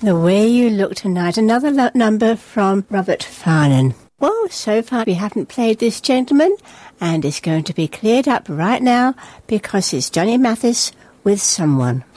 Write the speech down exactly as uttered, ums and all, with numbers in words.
The Way You Look Tonight, another lo- number from Robert Farnon. Well, so far we haven't played this gentleman, and it's going to be cleared up right now because it's Johnny Mathis with Someone.